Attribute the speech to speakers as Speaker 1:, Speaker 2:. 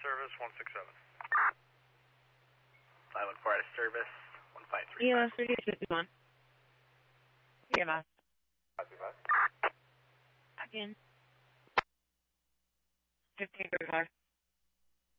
Speaker 1: service 167.
Speaker 2: 514 out of service 153.
Speaker 3: EMS 351. EMS. Again. 1535.